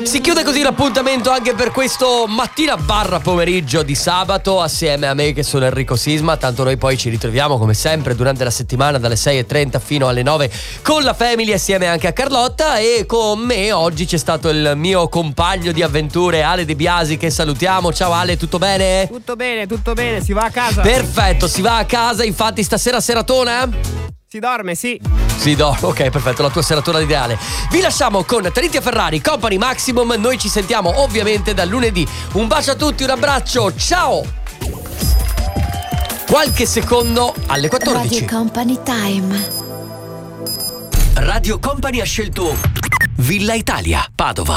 Si chiude così l'appuntamento anche per questo mattina barra pomeriggio di sabato, assieme a me che sono Enrico Sisma. Tanto noi poi ci ritroviamo come sempre durante la settimana dalle 6:30 fino alle 9 con la Family, assieme anche a Carlotta. E con me oggi c'è stato il mio compagno di avventure Ale De Biasi, che salutiamo. Ciao Ale, tutto bene? Tutto bene, si va a casa. Perfetto, si va a casa. Infatti stasera seratona? Si dorme, sì. Si dorme, ok, perfetto, la tua seratona ideale. Vi lasciamo con Tritia Ferrari, Company Maximum. Noi ci sentiamo ovviamente dal lunedì. Un bacio a tutti, un abbraccio, ciao. Qualche secondo alle 14. Radio Company Time. Radio Company ha scelto Villa Italia, Padova.